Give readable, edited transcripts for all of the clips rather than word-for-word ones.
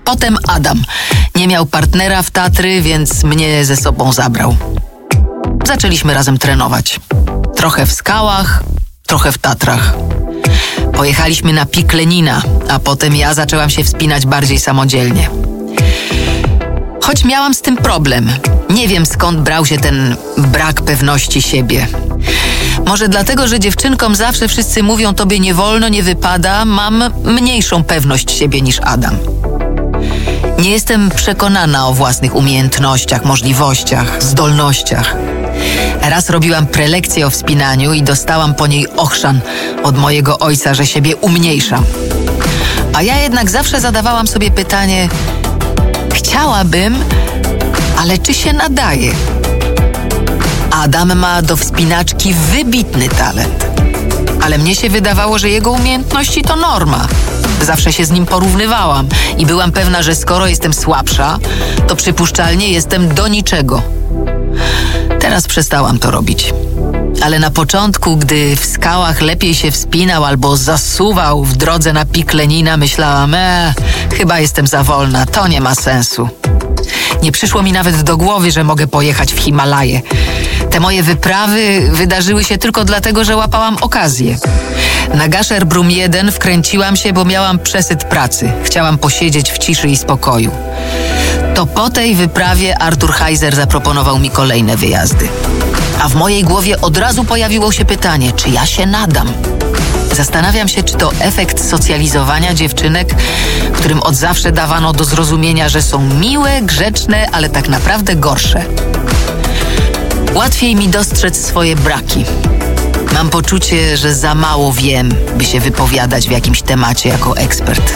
Potem Adam. Nie miał partnera w Tatry, więc mnie ze sobą zabrał. Zaczęliśmy razem trenować. Trochę w skałach, trochę w Tatrach. Pojechaliśmy na pik Lenina, a potem ja zaczęłam się wspinać bardziej samodzielnie. Choć miałam z tym problem. Nie wiem, skąd brał się ten brak pewności siebie. Może dlatego, że dziewczynkom zawsze wszyscy mówią: tobie nie wolno, nie wypada, mam mniejszą pewność siebie niż Adam. Nie jestem przekonana o własnych umiejętnościach, możliwościach, zdolnościach. Raz robiłam prelekcję o wspinaniu i dostałam po niej ochrzan od mojego ojca, że siebie umniejszam. A ja jednak zawsze zadawałam sobie pytanie: chciałabym, ale czy się nadaje? Adam ma do wspinaczki wybitny talent. Ale mnie się wydawało, że jego umiejętności to norma. Zawsze się z nim porównywałam i byłam pewna, że skoro jestem słabsza, to przypuszczalnie jestem do niczego. Teraz przestałam to robić. Ale na początku, gdy w skałach lepiej się wspinał albo zasuwał w drodze na pik Lenina, myślałam: chyba jestem za wolna, to nie ma sensu. Nie przyszło mi nawet do głowy, że mogę pojechać w Himalaje. Te moje wyprawy wydarzyły się tylko dlatego, że łapałam okazję. Na Gasherbrum 1 wkręciłam się, bo miałam przesyt pracy. Chciałam posiedzieć w ciszy i spokoju. To po tej wyprawie Artur Heiser zaproponował mi kolejne wyjazdy. A w mojej głowie od razu pojawiło się pytanie, czy ja się nadam? Zastanawiam się, czy to efekt socjalizowania dziewczynek, którym od zawsze dawano do zrozumienia, że są miłe, grzeczne, ale tak naprawdę gorsze. Łatwiej mi dostrzec swoje braki. Mam poczucie, że za mało wiem, by się wypowiadać w jakimś temacie jako ekspert.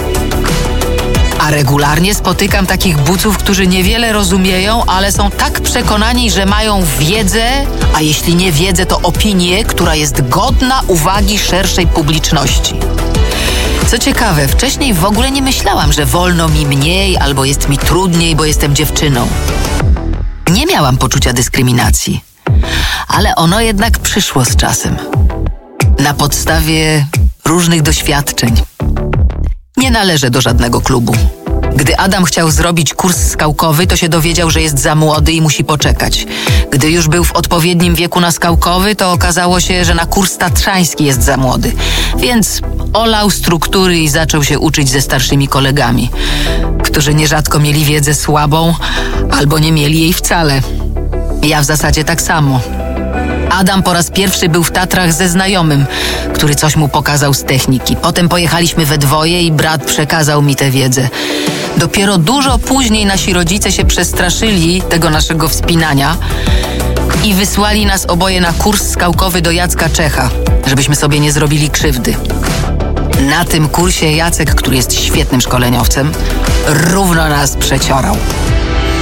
A regularnie spotykam takich buców, którzy niewiele rozumieją, ale są tak przekonani, że mają wiedzę, a jeśli nie wiedzę, to opinię, która jest godna uwagi szerszej publiczności. Co ciekawe, wcześniej w ogóle nie myślałam, że wolno mi mniej albo jest mi trudniej, bo jestem dziewczyną. Nie miałam poczucia dyskryminacji, ale ono jednak przyszło z czasem. Na podstawie różnych doświadczeń. Nie należę do żadnego klubu. Gdy Adam chciał zrobić kurs skałkowy, to się dowiedział, że jest za młody i musi poczekać. Gdy już był w odpowiednim wieku na skałkowy, to okazało się, że na kurs tatrzański jest za młody. Więc olał struktury i zaczął się uczyć ze starszymi kolegami, którzy nierzadko mieli wiedzę słabą albo nie mieli jej wcale. Ja w zasadzie tak samo. Adam po raz pierwszy był w Tatrach ze znajomym, który coś mu pokazał z techniki. Potem pojechaliśmy we dwoje i brat przekazał mi tę wiedzę. Dopiero dużo później nasi rodzice się przestraszyli tego naszego wspinania i wysłali nas oboje na kurs skałkowy do Jacka Czecha, żebyśmy sobie nie zrobili krzywdy. Na tym kursie Jacek, który jest świetnym szkoleniowcem, równo nas przeciorał.